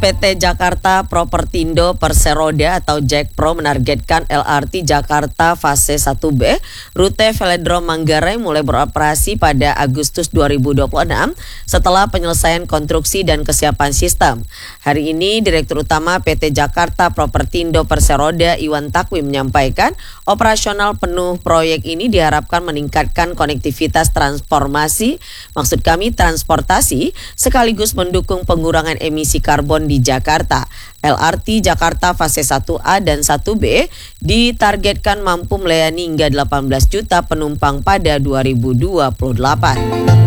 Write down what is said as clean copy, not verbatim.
PT Jakarta Propertindo Perseroda atau Jakpro menargetkan LRT Jakarta fase 1B rute Velodrome Manggarai mulai beroperasi pada Agustus 2026 setelah penyelesaian konstruksi dan kesiapan sistem. Hari ini Direktur Utama PT Jakarta Propertindo Perseroda Iwan Takwi menyampaikan operasional penuh proyek ini diharapkan meningkatkan konektivitas transportasi sekaligus mendukung pengurangan emisi karbon di Jakarta. LRT Jakarta fase 1A dan 1B ditargetkan mampu melayani hingga 18 juta penumpang pada 2028.